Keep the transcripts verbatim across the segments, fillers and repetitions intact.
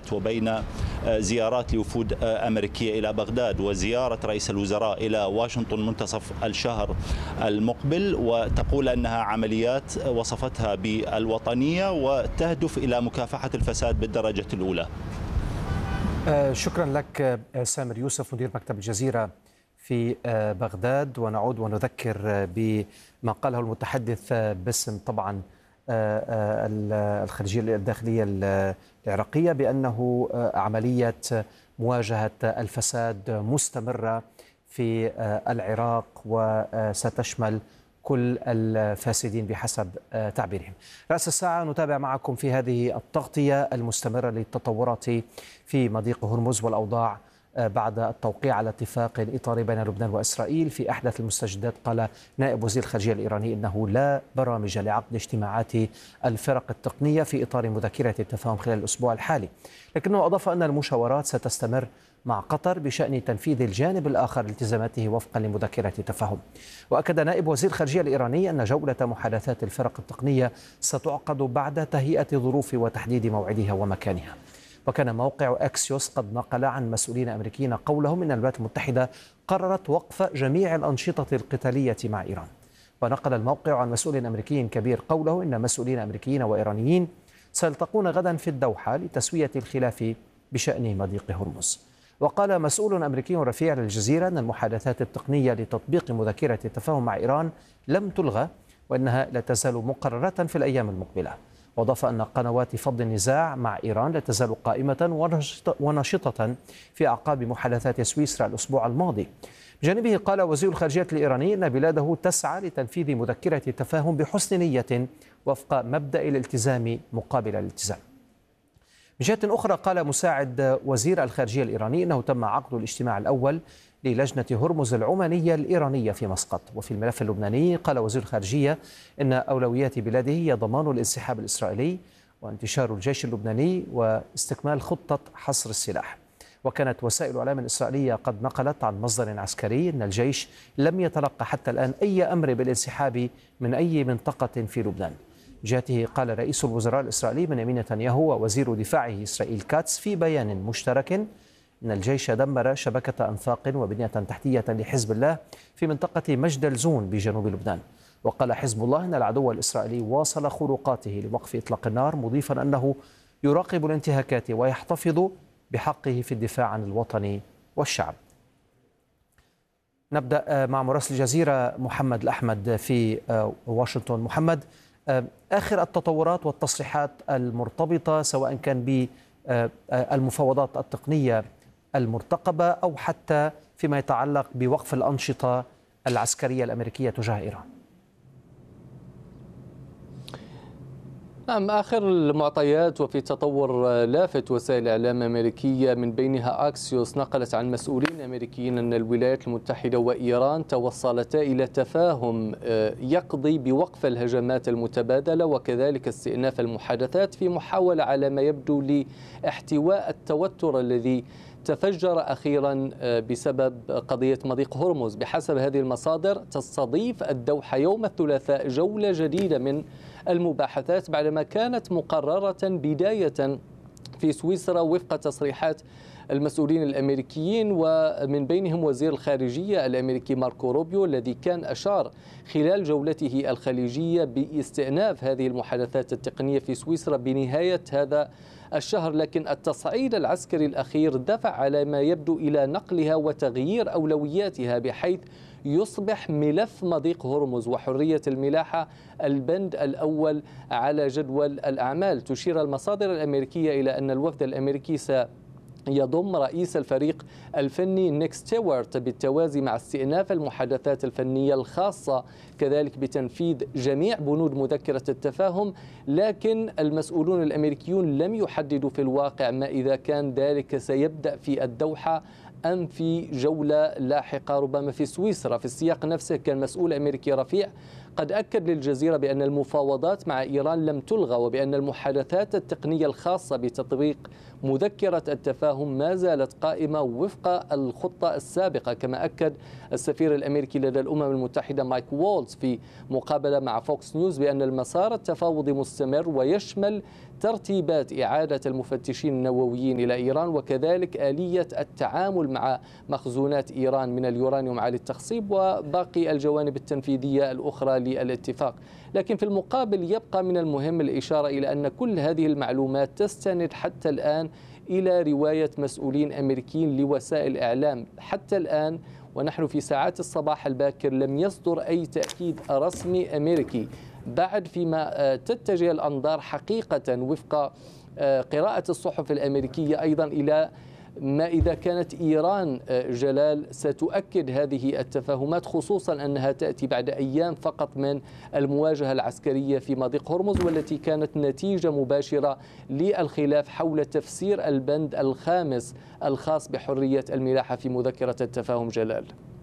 المفاوضات وبين زيارات لوفود أمريكية إلى بغداد وزيارة رئيس الوزراء إلى واشنطن منتصف الشهر المقبل، وتقول أنها عمليات وصفتها بالوطنية وتهدف إلى مكافحة الفساد بالدرجة الأولى. شكرا لك سامر يوسف مدير مكتب الجزيرة في بغداد. ونعود ونذكر بما قاله المتحدث باسم طبعا الخارجية الداخلية العراقية بأنه عملية مواجهة الفساد مستمرة في العراق وستشمل كل الفاسدين بحسب تعبيرهم. رأس الساعة نتابع معكم في هذه التغطية المستمرة للتطورات في مضيق هرمز والأوضاع بعد التوقيع على اتفاق إطاري بين لبنان وإسرائيل. في أحدث المستجدات قال نائب وزير الخارجية الإيراني إنه لا برامج لعقد اجتماعات الفرق التقنية في إطار مذكرة التفاهم خلال الأسبوع الحالي، لكنه أضاف أن المشاورات ستستمر مع قطر بشأن تنفيذ الجانب الآخر التزاماته وفقا لمذكرة التفاهم. وأكد نائب وزير الخارجية الإيراني أن جولة محادثات الفرق التقنية ستعقد بعد تهيئة ظروف وتحديد موعدها ومكانها. وكان موقع أكسيوس قد نقل عن مسؤولين أمريكيين قولهم إن الولايات المتحدة قررت وقف جميع الأنشطة القتالية مع إيران. ونقل الموقع عن مسؤول أمريكي كبير قوله إن مسؤولين أمريكيين وإيرانيين سيلتقون غدا في الدوحة لتسوية الخلاف بشأن مضيق هرمز. وقال مسؤول أمريكي رفيع للجزيرة أن المحادثات التقنية لتطبيق مذكرة التفاهم مع إيران لم تلغى وأنها لا تزال مقررة في الأيام المقبلة. وأضاف أن قنوات فض النزاع مع إيران لا تزال قائمة ونشطة في أعقاب محادثات سويسرا الأسبوع الماضي. بجانبه قال وزير الخارجية الإيراني أن بلاده تسعى لتنفيذ مذكرة التفاهم بحسن نية وفق مبدأ الالتزام مقابل الالتزام. من جهة أخرى قال مساعد وزير الخارجية الإيراني أنه تم عقد الاجتماع الأول للجنة هرمز العمانية الإيرانية في مسقط. وفي الملف اللبناني قال وزير الخارجية إن أولويات بلاده هي ضمان الانسحاب الإسرائيلي وانتشار الجيش اللبناني واستكمال خطة حصر السلاح. وكانت وسائل الإعلام الإسرائيلية قد نقلت عن مصدر عسكري أن الجيش لم يتلقى حتى الآن أي أمر بالانسحاب من أي منطقة في لبنان. جهته قال رئيس الوزراء الإسرائيلي بنيامين نتنياهو ووزير دفاعه إسرائيل كاتس في بيان مشترك أن الجيش دمر شبكة أنفاق وبنية تحتية لحزب الله في منطقة مجد الزون بجنوب لبنان. وقال حزب الله أن العدو الإسرائيلي واصل خروقاته لوقف إطلاق النار، مضيفا أنه يراقب الانتهاكات ويحتفظ بحقه في الدفاع عن الوطن والشعب. نبدأ مع مراسل الجزيرة محمد الأحمد في واشنطن. محمد، آخر التطورات والتصريحات المرتبطة سواء كان بالمفاوضات التقنية المرتقبة أو حتى فيما يتعلق بوقف الأنشطة العسكرية الأمريكية تجاه إيران. نعم، آخر المعطيات وفي تطور لافت وسائل الإعلام الأمريكية من بينها أكسيوس نقلت عن مسؤولين أمريكيين أن الولايات المتحدة وإيران توصلتا إلى تفاهم يقضي بوقف الهجمات المتبادلة وكذلك استئناف المحادثات في محاولة على ما يبدو لاحتواء التوتر الذي تفجر أخيرا بسبب قضية مضيق هرمز. بحسب هذه المصادر تستضيف الدوحة يوم الثلاثاء جولة جديدة من المباحثات بعدما كانت مقررة بداية في سويسرا وفق تصريحات المسؤولين الأمريكيين، ومن بينهم وزير الخارجية الأمريكي ماركو روبيو الذي كان أشار خلال جولته الخليجية باستئناف هذه المحادثات التقنية في سويسرا بنهاية هذا الشهر. لكن التصعيد العسكري الأخير دفع على ما يبدو إلى نقلها وتغيير أولوياتها، بحيث يصبح ملف مضيق هرمز وحرية الملاحة البند الأول على جدول الأعمال. تشير المصادر الأمريكية إلى أن الوفد الأمريكي سيضم رئيس الفريق الفني نيك ستيوارت بالتوازي مع استئناف المحادثات الفنية الخاصة كذلك بتنفيذ جميع بنود مذكرة التفاهم. لكن المسؤولون الأمريكيون لم يحددوا في الواقع ما إذا كان ذلك سيبدأ في الدوحة أم في جولة لاحقة ربما في سويسرا. في السياق نفسه كان مسؤول أمريكي رفيع قد أكد للجزيرة بأن المفاوضات مع إيران لم تلغى وبأن المحادثات التقنية الخاصة بتطبيق مذكرة التفاهم ما زالت قائمة وفق الخطة السابقة. كما أكد السفير الأمريكي لدى الأمم المتحدة مايك وولز في مقابلة مع فوكس نيوز بأن المسار التفاوضي مستمر ويشمل ترتيبات إعادة المفتشين النوويين إلى إيران، وكذلك آلية التعامل مع مخزونات إيران من اليورانيوم عالي التخصيب وباقي الجوانب التنفيذية الأخرى للاتفاق. لكن في المقابل يبقى من المهم الإشارة إلى أن كل هذه المعلومات تستند حتى الآن إلى رواية مسؤولين أمريكيين لوسائل إعلام. حتى الآن ونحن في ساعات الصباح الباكر لم يصدر أي تأكيد رسمي أمريكي بعد فيما تتجه الأنظار حقيقة وفق قراءة الصحف الأمريكية أيضا إلى ما إذا كانت إيران جلال ستؤكد هذه التفاهمات، خصوصا أنها تأتي بعد أيام فقط من المواجهة العسكرية في مضيق هرمز، والتي كانت نتيجة مباشرة للخلاف حول تفسير البند الخامس الخاص بحرية الملاحة في مذكرة التفاهم. جلال،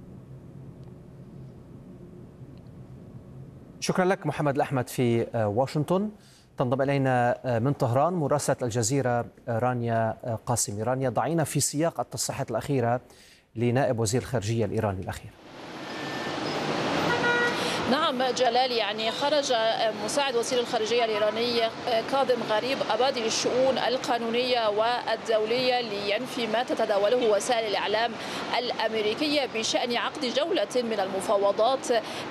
شكرا لك محمد الأحمد في واشنطن. تنضم إلينا من طهران مراسلة الجزيرة رانيا قاسمي. رانيا، ضعينا في سياق التصريحات الأخيرة لنائب وزير الخارجية الإيراني الأخير. نعم جلال، يعني خرج مساعد وزير الخارجية الإيراني كاظم غريب أبادي للشؤون القانونية والدولية لينفي ما تتداوله وسائل الإعلام الأمريكية بشأن عقد جولة من المفاوضات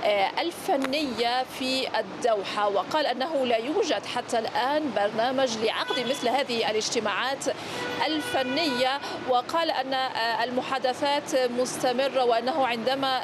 الفنية في الدوحة، وقال أنه لا يوجد حتى الآن برنامج لعقد مثل هذه الاجتماعات الفنية، وقال أن المحادثات مستمرة وأنه عندما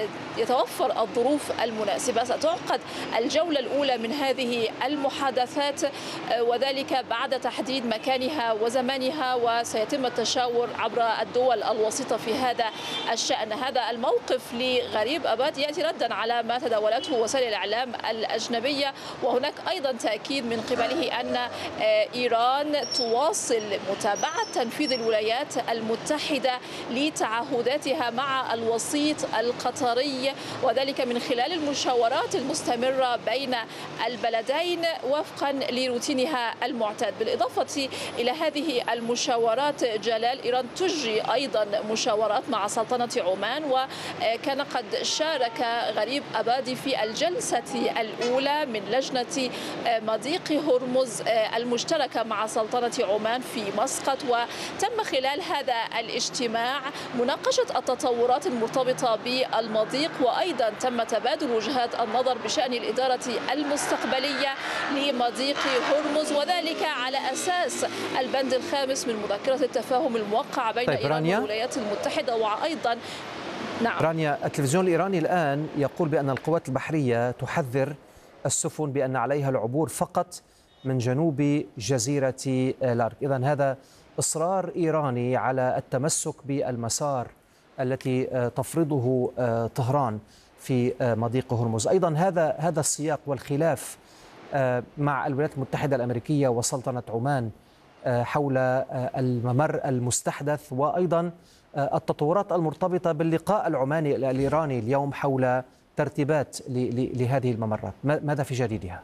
يتوفر الظروف المناسبة ستعقد الجولة الأولى من هذه المحادثات، وذلك بعد تحديد مكانها وزمانها، وسيتم التشاور عبر الدول الوسيطة في هذا الشأن. هذا الموقف لغريب أباد يأتي ردا على ما تداولته وسائل الإعلام الأجنبية، وهناك أيضا تأكيد من قبله أن إيران تواصل متابعة تنفيذ الولايات المتحدة لتعهداتها مع الوسيط القطري، وذلك من خلال المشاورات المستمرة بين البلدين وفقا لروتينها المعتاد. بالإضافة إلى هذه المشاورات جلال، إيران تجري أيضا مشاورات مع سلطنة عمان، وكان قد شارك غريب أبادي في الجلسة الأولى من لجنة مضيق هرمز المشتركة مع سلطنة عمان في مسقط، وتم خلال هذا الاجتماع مناقشة التطورات المرتبطة بالمضيق، وأيضا تم تبادل وجهات النظر بشأن الإدارة المستقبلية لمضيق هرمز، وذلك على أساس البند الخامس من مذكرة التفاهم الموقعة بين طيب إيران والولايات المتحدة. وأيضا نعم رانيا، التلفزيون الإيراني الآن يقول بأن القوات البحرية تحذر السفن بأن عليها العبور فقط من جنوب جزيرة لارك. إذن هذا إصرار إيراني على التمسك بالمسار التي تفرضه طهران في مضيق هرمز. أيضا هذا هذا السياق والخلاف مع الولايات المتحدة الأمريكية وسلطنة عمان حول الممر المستحدث، وأيضا التطورات المرتبطة باللقاء العماني الإيراني اليوم حول ترتيبات لهذه الممرات، ماذا في جديدها؟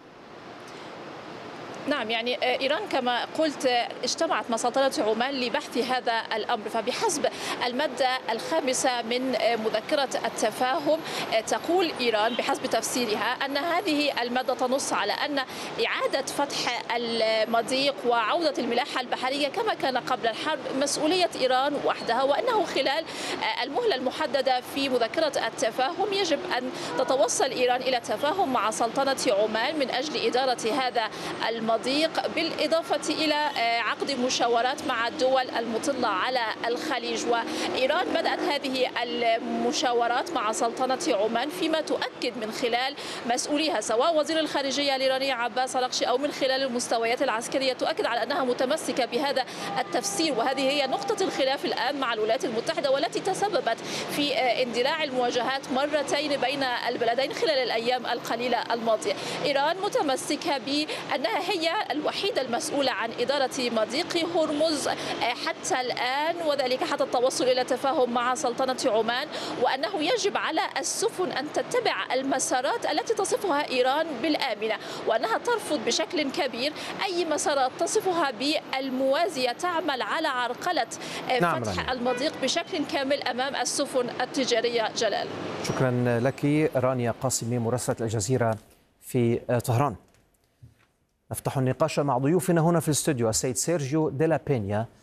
نعم، يعني إيران كما قلت اجتمعت مع سلطنة عمان لبحث هذا الأمر. فبحسب المادة الخامسة من مذكرة التفاهم تقول إيران بحسب تفسيرها أن هذه المادة تنص على أن إعادة فتح المضيق وعودة الملاحة البحرية كما كان قبل الحرب مسؤولية إيران وحدها، وأنه خلال المهلة المحددة في مذكرة التفاهم يجب أن تتوصل إيران إلى تفاهم مع سلطنة عمان من أجل إدارة هذا المضيق، بالإضافة إلى عقد مشاورات مع الدول المطلة على الخليج. وإيران بدأت هذه المشاورات مع سلطنة عمان فيما تؤكد من خلال مسؤوليها سواء وزير الخارجية الإيراني عباس أراغشي أو من خلال المستويات العسكرية، تؤكد على أنها متمسكة بهذا التفسير، وهذه هي نقطة الخلاف الآن مع الولايات المتحدة والتي تسببت في اندلاع المواجهات مرتين بين البلدين خلال الأيام القليلة الماضية. إيران متمسكة بأنها هي الوحيدة المسؤولة عن إدارة مضيق هرمز حتى الآن، وذلك حتى التوصل إلى تفاهم مع سلطنة عمان، وأنه يجب على السفن أن تتبع المسارات التي تصفها إيران بالآمنة، وأنها ترفض بشكل كبير أي مسارات تصفها بالموازية تعمل على عرقلة نعم فتح رانيا. المضيق بشكل كامل أمام السفن التجارية. جلال، شكرا لك رانيا قاسمي مراسلة الجزيرة في طهران. نفتح النقاش مع ضيوفنا هنا في الاستوديو السيد سيرجيو ديلا بينيا